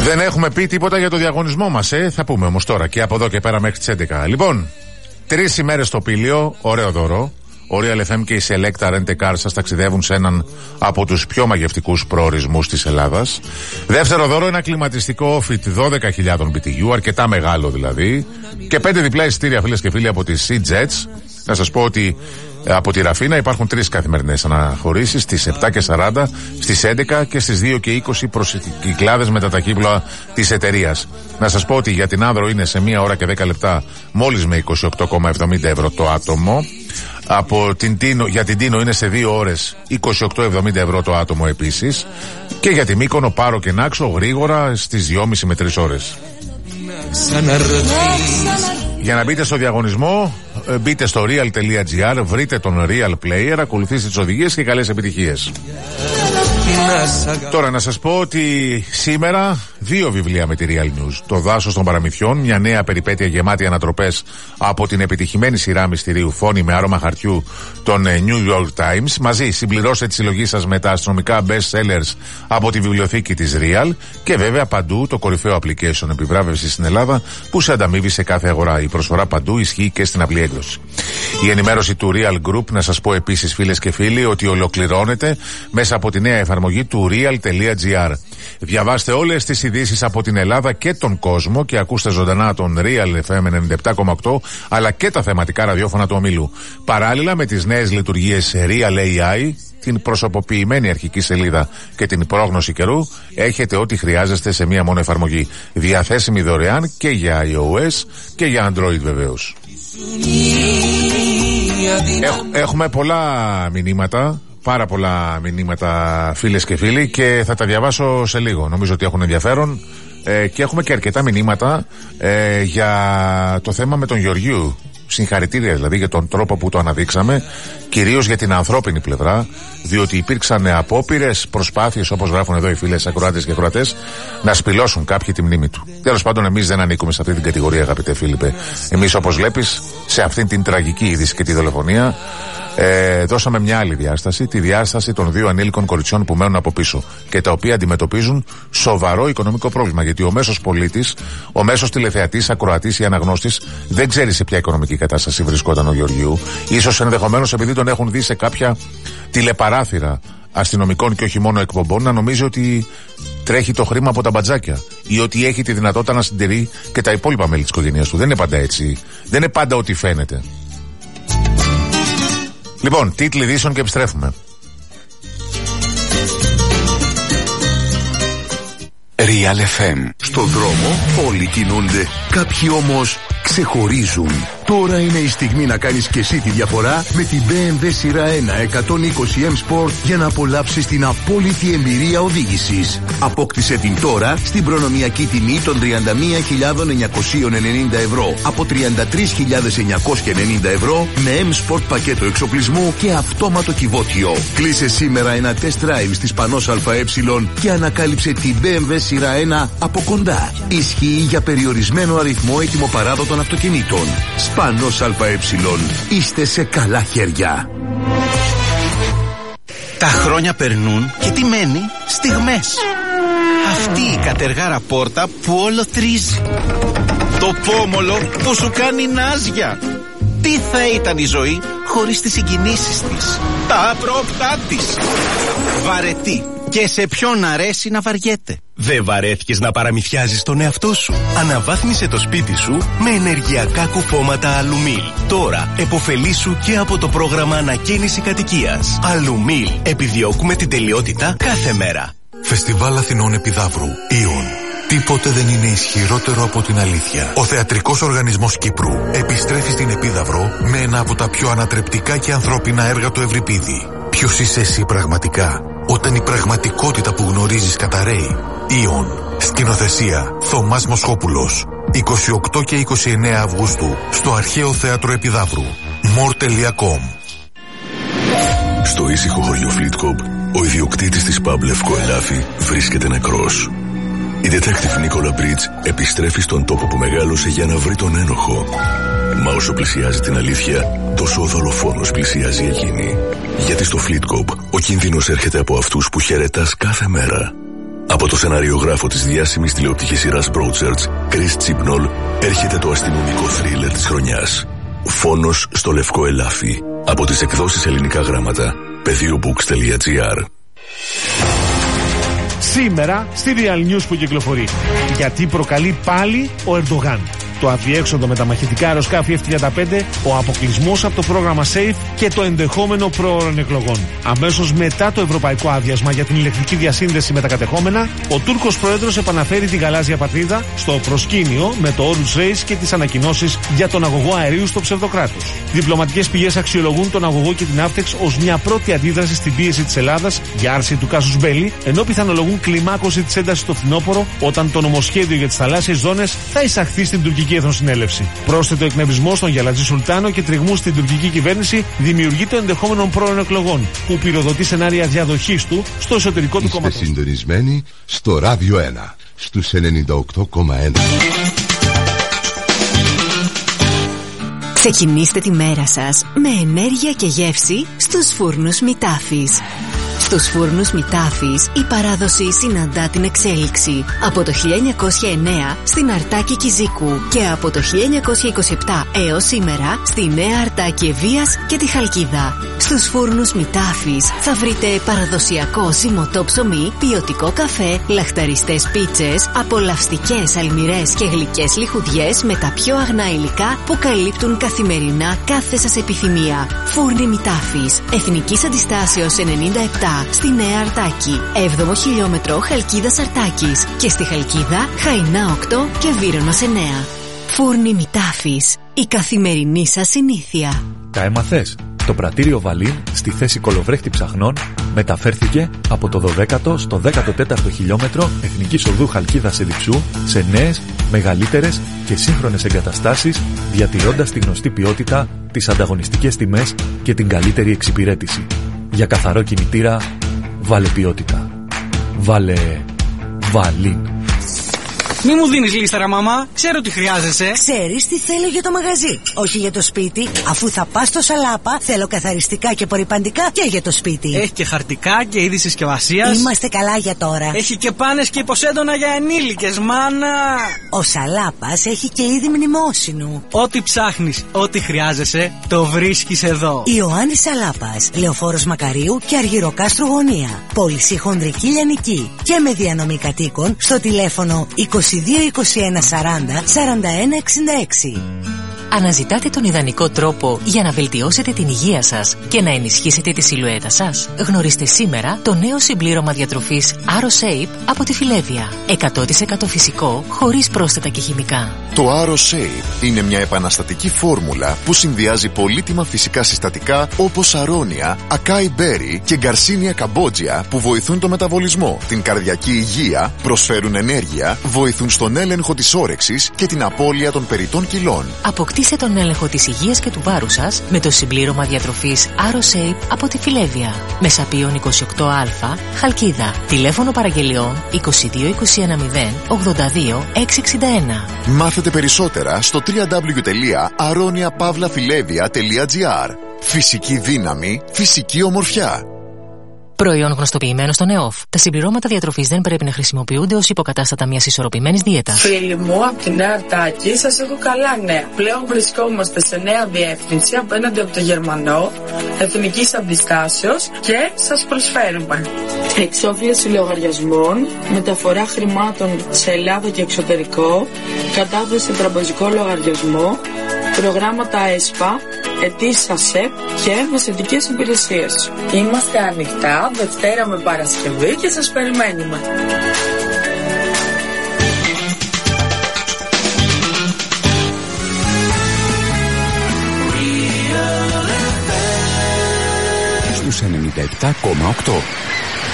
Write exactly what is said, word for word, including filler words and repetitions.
Δεν έχουμε πει τίποτα για το διαγωνισμό μας, ε. Θα πούμε όμως τώρα και από εδώ και πέρα μέχρι τις έντεκα. Λοιπόν, τρεις ημέρες στο Πήλιο, ωραίο δώρο. Ο Real εφ εμ και η Selecta Rent a Car σας ταξιδεύουν σε έναν από τους πιο μαγευτικούς προορισμούς της Ελλάδας. Δεύτερο δώρο, ένα κλιματιστικό Ofit δώδεκα χιλιάδες μπι τι γιου, αρκετά μεγάλο δηλαδή. Και πέντε διπλά εισιτήρια, φίλες και φίλοι, από τις SeaJets. Να σας πω ότι από τη Ραφίνα υπάρχουν τρεις καθημερινές αναχωρήσεις, στις επτά και σαράντα, στις έντεκα και στις δύο και είκοσι προς Κυκλάδες με τα ταχύπλοα της εταιρείας. Να σας πω ότι για την Άνδρο είναι σε μία ώρα και δέκα λεπτά μόλις με είκοσι οκτώ κόμμα εβδομήντα ευρώ το άτομο. Από την Τίνο, για την Τίνο είναι σε δύο ώρες είκοσι οκτώ κόμμα εβδομήντα ευρώ το άτομο επίσης. Και για τη Μύκονο, Πάρο και Νάξο γρήγορα στις δυόμιση με τρεις ώρες. Για να μπείτε στο διαγωνισμό, μπείτε στο real τελεία gr, βρείτε τον Real Player, ακολουθήστε τις οδηγίες και καλές επιτυχίες. Τώρα να σας πω ότι σήμερα δύο βιβλία με τη Real News. Το Δάσος των Παραμυθιών, μια νέα περιπέτεια γεμάτη ανατροπές από την επιτυχημένη σειρά μυστηρίου Φόνη με άρωμα χαρτιού των New York Times. Μαζί συμπληρώστε τη συλλογή σας με τα αστυνομικά best sellers από τη βιβλιοθήκη της Real. Και βέβαια παντού το κορυφαίο application επιβράβευση στην Ελλάδα που σε ανταμείβει σε κάθε αγορά. Η προσφορά παντού ισχύει και στην απλή έκδοση. Η ενημέρωση του Real Group, να σας πω επίσης φίλες και φίλοι, ότι ολοκληρώνεται μέσα από τη νέα εφαρμογή του real τελεία gr. Διαβάστε όλες τις ειδήσεις από την Ελλάδα και τον κόσμο και ακούστε ζωντανά τον Real εφ εμ ενενήντα επτά κόμμα οκτώ αλλά και τα θεματικά ραδιόφωνα του ομίλου. Παράλληλα με τις νέες λειτουργίες Real έι άι, την προσωποποιημένη αρχική σελίδα και την πρόγνωση καιρού, έχετε ό,τι χρειάζεστε σε μία μόνο εφαρμογή. Διαθέσιμη δωρεάν και για iOS και για Android βεβαίως. Έχ, έχουμε πολλά μηνύματα, πάρα πολλά μηνύματα φίλες και φίλοι, και θα τα διαβάσω σε λίγο. Νομίζω ότι έχουν ενδιαφέρον ε, και έχουμε και αρκετά μηνύματα ε, για το θέμα με τον Γεωργίου. Συγχαρητήρια δηλαδή για τον τρόπο που το αναδείξαμε, κυρίως για την ανθρώπινη πλευρά, διότι υπήρξαν απόπειρες, προσπάθειες, όπως γράφουν εδώ οι φίλες ακροάτες και ακροατές, να σπηλώσουν κάποιοι τη μνήμη του. Τέλος πάντων, εμείς δεν ανήκουμε σε αυτή την κατηγορία, αγαπητέ Φίλιππε. Εμείς, όπως βλέπεις, σε αυτή την τραγική είδηση και τη δολοφονία, ε, δώσαμε μια άλλη διάσταση, τη διάσταση των δύο ανήλικων κοριτσιών που μένουν από πίσω και τα οποία αντιμετωπίζουν σοβαρό οικονομικό πρόβλημα. Γιατί ο μέσος πολίτης, ο μέσος τηλεθεατής, ακροατής ή αναγνώστης δεν ξέρει σε ποια οικονομική κατάσταση βρισκόταν ο Γεωργίου. Ίσως ενδεχομένως επειδή τον έχουν δει σε κάποια τηλεπαράθυρα αστυνομικών και όχι μόνο εκπομπών, να νομίζει ότι τρέχει το χρήμα από τα μπατζάκια ή ότι έχει τη δυνατότητα να συντηρεί και τα υπόλοιπα μέλη της οικογένειας του. Δεν είναι πάντα έτσι. Δεν είναι πάντα ό,τι φαίνεται. Λοιπόν, τίτλοι ειδήσεων και επιστρέφουμε. Real εφ εμ. Στον δρόμο όλοι κινούνται, κάποιοι όμως ξεχωρίζουν. Τώρα είναι η στιγμή να κάνεις και εσύ τη διαφορά με την μπι εμ ντάμπλιου σειρά ένα εκατόν είκοσι εμ Sport για να απολαύσεις την απόλυτη εμπειρία οδήγησης. Απόκτησε την τώρα στην προνομιακή τιμή των τριάντα μία χιλιάδες εννιακόσια ενενήντα ευρώ από τριάντα τρεις χιλιάδες εννιακόσια ενενήντα ευρώ με M Sport πακέτο εξοπλισμού και αυτόματο κυβότιο. Κλείσε σήμερα ένα test drive στη Σπανός ΑΕ και ανακάλυψε την μπι εμ ντάμπλιου σειρά ένα από κοντά. Ισχύει για περιορισμένο αριθμό ετοιμοπαράδοτων αυτοκινήτων. Σπανός ΑΕ. Είστε σε καλά χέρια. Τα χρόνια περνούν και τι μένει? Στιγμές. Αυτή η κατεργάρα πόρτα που όλο τρίζει. Το πόμολο που σου κάνει νάζια. Τι θα ήταν η ζωή χωρίς τις συγκινήσεις της, τα απρόπτά της. Βαρετή. Και σε ποιον αρέσει να βαριέται. Δεν βαρέθηκες να παραμυθιάζεις τον εαυτό σου? Αναβάθμισε το σπίτι σου με ενεργειακά κουφώματα Αλουμίλ. Τώρα επωφελήσου και από το πρόγραμμα ανακαίνιση κατοικίας. Αλουμίλ. Επιδιώκουμε την τελειότητα κάθε μέρα. Φεστιβάλ Αθηνών Επιδαύρου. Ιον. Τίποτε δεν είναι ισχυρότερο από την αλήθεια. Ο Θεατρικός Οργανισμός Κύπρου επιστρέφει στην Επίδαυρο με ένα από τα πιο ανατρεπτικά και ανθρώπινα έργα του Ευρυπίδη. Ποιος είσαι εσύ πραγματικά, όταν η πραγματικότητα που γνωρίζεις καταραίει? Ιον. Σκηνοθεσία Θωμάς Μοσχόπουλος. είκοσι οκτώ και είκοσι εννέα Αυγούστου στο Αρχαίο Θέατρο Επιδαύρου. μορ τελεία κομ. Στο ήσυχο χωριό Φλίτκοπ, ο ιδιοκτήτης της Pub Λευκό Ελάφι βρίσκεται νεκρός. Η detective Νίκολα Μπρίτς επιστρέφει στον τόπο που μεγάλωσε για να βρει τον ένοχο. Μα όσο πλησιάζει την αλήθεια, τόσο ο δολοφόνος πλησιάζει εκείνη. Γιατί στο Φλίτκοπ ο κίνδυνος έρχεται από αυτούς που χαιρετάς κάθε μέρα. Από το σεναριογράφο της διάσημης τηλεοπτικής σειράς Broadchurch, Chris Chibnall, έρχεται το αστυνομικό θρίλερ της χρονιάς. Φόνος στο λευκό ελάφι. Από τις εκδόσεις Ελληνικά Γράμματα. πεδίομπooks τελεία gr. Σήμερα στη Real News που κυκλοφορεί. Γιατί προκαλεί πάλι ο Ερντογάν. Το αδιέξοδο με τα μαχητικά αεροσκάφη εφ τριάντα πέντε, ο αποκλεισμός από το πρόγραμμα SAFE και το ενδεχόμενο προώρων εκλογών. Αμέσως μετά το ευρωπαϊκό άδειασμα για την ηλεκτρική διασύνδεση με τα κατεχόμενα, ο Τούρκος πρόεδρος επαναφέρει τη γαλάζια πατρίδα στο προσκήνιο με το Όρους Ρέις και τις ανακοινώσεις για τον αγωγό αερίου στο ψευδοκράτος. Διπλωματικές πηγές αξιολογούν τον αγωγό και την Avtex ως μια πρώτη αντίδραση στην πίεση της Ελλάδας για άρση του κάσους Μπέλη, ενώ πιθανολογούν κλιμάκωση της έντασης στο φθινόπωρο όταν το νομοσχέδιο για τις θαλάσσιες ζώνες θα εισαχθεί στην τουρκική Εθνοσυνέλευση. Πρόσθετο εκνευρισμό στον Γιαλατζή Σουλτάνο και τριγμού στην τουρκική κυβέρνηση δημιουργεί το ενδεχόμενο πρόωρων εκλογών, που πυροδοτεί σενάρια διαδοχής του στο εσωτερικό του κόμματος. Είστε συντονισμένοι στο Ράδιο ένα, στους ενενήντα οκτώ κόμμα ένα. Ξεκινήστε τη μέρα σας με ενέργεια και γεύση στους φούρνους Μητάφης. Στους φούρνους Μητάφης η παράδοση συναντά την εξέλιξη. Από το χίλια εννιακόσια εννέα στην Αρτάκη Κιζίκου και από το χίλια εννιακόσια είκοσι επτά έως σήμερα στη Νέα Αρτάκη Ευβίας και τη Χαλκίδα. Στους φούρνους Μητάφης θα βρείτε παραδοσιακό ζυμωτό ψωμί, ποιοτικό καφέ, λαχταριστές πίτσες, απολαυστικές αλμυρές και γλυκές λιχουδιές με τα πιο αγνά υλικά που καλύπτουν καθημερινά κάθε σας επιθυμία. Φούρνοι Μητάφης, Εθνικής Αντιστάσεως ενενήντα επτά στη Νέα Αρτάκη, έβδομο χιλιόμετρο Χαλκίδας Αρτάκης και στη Χαλκίδα Χαϊνά οκτώ και Βύρονος εννέα. Φούρνοι Μητάφης, η καθημερινή σας συνήθεια. Τα έμαθες? Το πρατήριο Βαλίν στη θέση κολοβρέχτη ψαχνών μεταφέρθηκε από το δωδέκατο στο δέκατο τέταρτο χιλιόμετρο Εθνικής Οδού Χαλκίδας Εδιψού σε νέες, μεγαλύτερες και σύγχρονες εγκαταστάσεις, διατηρώντας τη γνωστή ποιότητα, τις ανταγωνιστικές τιμές και την καλύτερη εξυπηρέτηση. Για καθαρό κινητήρα, βάλε ποιότητα. Βάλε Βαλίν. Μη μου δίνεις λίστερα, μαμά. Ξέρω τι χρειάζεσαι. Ξέρεις τι θέλω για το μαγαζί, όχι για το σπίτι. Αφού θα πας στο Σαλάπα, θέλω καθαριστικά και απορρυπαντικά και για το σπίτι. Έχει και χαρτικά και είδη συσκευασίας. Είμαστε καλά για τώρα. Έχει και πάνες και υποσέντονα για ενήλικες, μάνα. Ο Σαλάπας έχει και είδη μνημόσυνου. Ό,τι ψάχνεις, ό,τι χρειάζεσαι, το βρίσκεις εδώ. Ιωάννης Σαλάπας, Λεωφόρος Μακαρίου και Αργυροκάστρου Γωνία. Πώληση χονδρική λιανική και με διανομή κατοίκων στο τηλέφωνο είκοσι δύο είκοσι ένα σαράντα σαράντα ένα εξήντα έξι. Αναζητάτε τον ιδανικό τρόπο για να βελτιώσετε την υγεία σας και να ενισχύσετε τη σιλουέτα σας? Γνωρίστε σήμερα το νέο συμπλήρωμα διατροφής AroShape από τη Φιλέβια. εκατό τοις εκατό φυσικό, χωρίς πρόσθετα και χημικά. Το AroShape είναι μια επαναστατική φόρμουλα που συνδυάζει πολύτιμα φυσικά συστατικά όπως αρώνια, ακάι μπέρι και γκαρσίνια καμπότζια που βοηθούν το μεταβολισμό, την καρδιακή υγεία, προσφέρουν ενέργεια, βοηθούν στον έλεγχο της όρεξης και την απώλεια των περιττών κιλών. Αποκτήστε τον έλεγχο της υγείας και του βάρους σας με το συμπλήρωμα διατροφής AroShape από τη Φιλέβια. Μεσαπίων είκοσι οκτώ α, Χαλκίδα. Τηλέφωνο παραγγελιών είκοσι δύο είκοσι ένα μηδέν ογδόντα δύο εξακόσια εξήντα ένα. Μάθετε περισσότερα στο double-u double-u double-u τελεία aronia pavla filevia τελεία gr. Φυσική δύναμη, φυσική ομορφιά. Προϊόν γνωστοποιημένο στον ΕΟΦ. Τα συμπληρώματα διατροφής δεν πρέπει να χρησιμοποιούνται ως υποκατάστατα μιας ισορροπημένης δίαιτας. Φίλοι μου, από τη Νέα Αρτάκη σας έχω καλά νέα. Πλέον βρισκόμαστε σε νέα διεύθυνση απέναντι από το Γερμανό, Εθνικής Αντιστάσεως και σας προσφέρουμε εξόφληση λογαριασμών, μεταφορά χρημάτων σε Ελλάδα και εξωτερικό, κατάθεση σε τραπεζικό λογαριασμό, προγράμματα ΕΣΠΑ, αιτήσεις ΑΣΕΠ και μεσαιτικές υπηρεσίες. Είμαστε ανοιχτά Δευτέρα με Παρασκευή και σας περιμένουμε. Στους ενενήντα επτά κόμμα οκτώ.